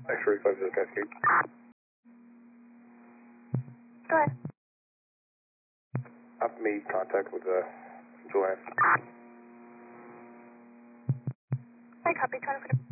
X-ray 50 Cascade. Go ahead. I've made contact with Joanne. I copy 20.